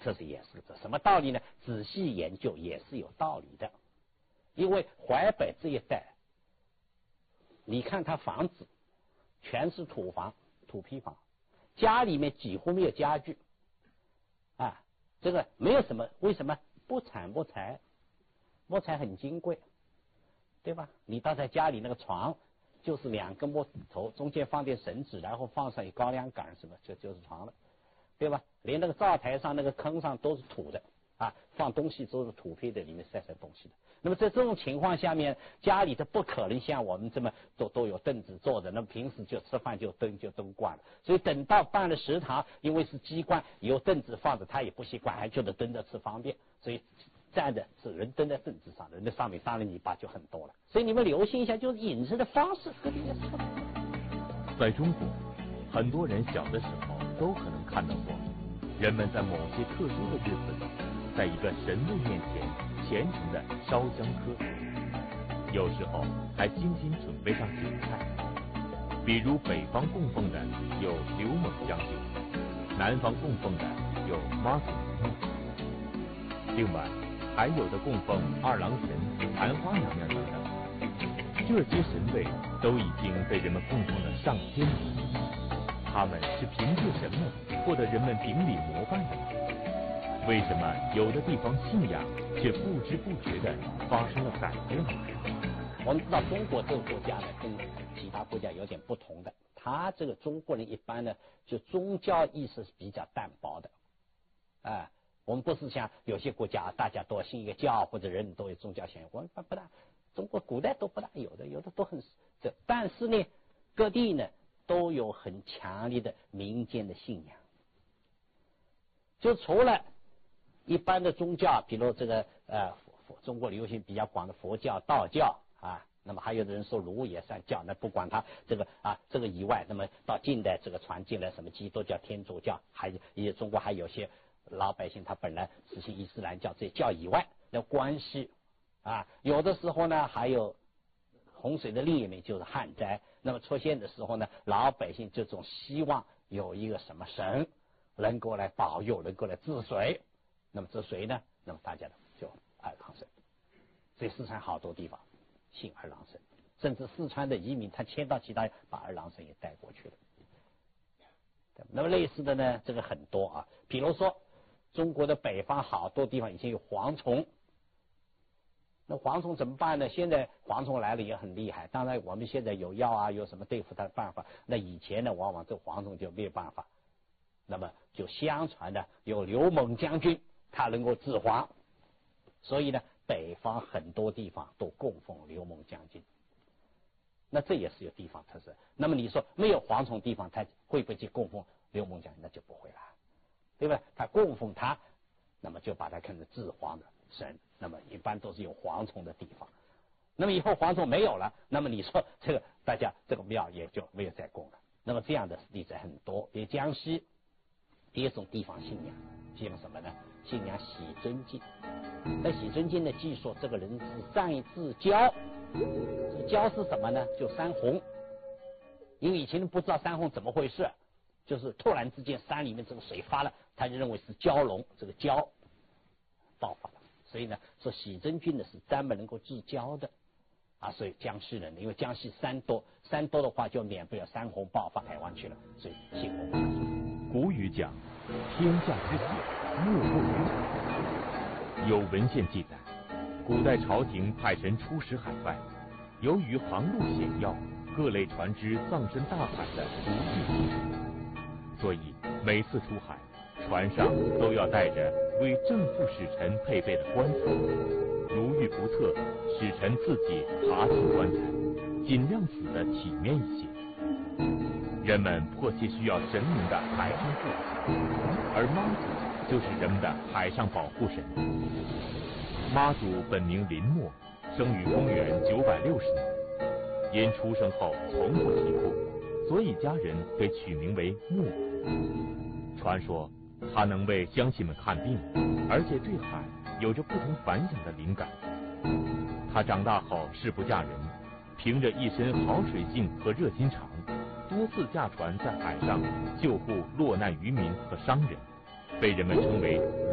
这是也是什么道理呢？仔细研究也是有道理的。因为淮北这一带，你看他房子全是土房、土坯房，家里面几乎没有家具啊，这个没有什么，为什么？不产木材，木材很金贵，对吧？你到在家里那个床就是2根木头，中间放点绳子，然后放上一高粱杆什么，就是床了，对吧？连那个灶台上那个坑上都是土的啊，放东西都是土坯的，里面塞东西的。那么在这种情况下面，家里头不可能像我们这么都有凳子坐着，那么平时就吃饭就灯关了。所以等到办了食堂，因为是机关，有凳子放着，他也不习惯，还觉得蹲着吃方便，所以站着是人蹲在凳子上，人在上面当然泥巴就很多了。所以你们留心一下，就是饮食的方式各地也是不同的。 在中国，很多人小的时候都可能看到过，人们在某些特殊的日子里，在一个神位面前虔诚的烧香磕，有时候还精心准备上酒菜。比如北方供奉的有刘猛将军，南方供奉的有妈祖娘娘，另外还有的供奉二郎神、昙花娘娘等等。这些神位都已经被人们供奉的上天了，他们是凭借什么获得人们顶礼膜拜的呢？为什么有的地方信仰却不知不觉地发生了改变呢？ 我们知道中国这个国家呢，跟其他国家有点不同的，他这个中国人一般呢，就宗教意识是比较淡薄的，我们不是像有些国家大家都信一个教，或者人都有宗教信仰，我们不大，中国古代都不大有的都很这，但是呢，各地呢都有很强烈的民间的信仰，就除了一般的宗教，比如这个中国流行比较广的佛教、道教啊，那么还有的人说儒也算教，那不管他这个以外，那么到近代这个传进来什么基督教、天主教，也中国还有些老百姓他本来实行伊斯兰教，这些教以外的关系啊，有的时候呢还有洪水的另一面就是旱灾，那么出现的时候呢，老百姓就总希望有一个什么神能够来保佑，能够来治水。那么治水呢？那么大家就二郎神，所以四川好多地方信二郎神，甚至四川的移民他迁到其他，把二郎神也带过去了。那么类似的呢，这个很多啊，比如说中国的北方好多地方以前有蝗虫，那蝗虫怎么办呢？现在蝗虫来了也很厉害，当然我们现在有药啊，有什么对付它的办法，那以前呢往往这蝗虫就没有办法，那么就相传的有刘猛将军他能够治蝗，所以呢北方很多地方都供奉刘猛将军，那这也是有地方特色。那么你说没有蝗虫地方，他会不会去供奉刘猛将军？那就不会了，对吧？他供奉他，那么就把他看成治蝗的神，那么一般都是有蝗虫的地方。那么以后蝗虫没有了，那么你说这个大家这个庙也就没有再供了。那么这样的例子很多。比如江西第一种地方信仰，信仰什么呢？信仰喜真经。那喜真经呢，据说这个人是善自交，这个交是什么呢？就山洪。因为以前人不知道山洪怎么回事，就是突然之间山里面这个水发了，他就认为是蛟龙，这个蛟爆发了，所以呢说喜真菌呢是专门能够治蛟的啊。所以江西人因为江西山多的话，就免不了山洪爆发台湾去了，所以信洪家术。 古语讲天下之险莫过于海，有文献记载，古代朝廷派人出使海外，由于航路险要，各类船只葬身大海的不计其数，所以每次出海，船上都要带着为正副使臣配备的棺材，如遇不测，使臣自己爬进棺材，尽量死得体面一些。人们迫切需要神明的海上护法，而妈祖就是人们的海上保护神。妈祖本名林默，生于公元960年，因出生后从不啼哭，所以家人给取名为默。传说他能为乡亲们看病，而且对海有着不同凡响的灵感。他长大后誓不嫁人，凭着一身好水性和热心肠，多次驾船在海上救护落难渔民和商人，被人们称为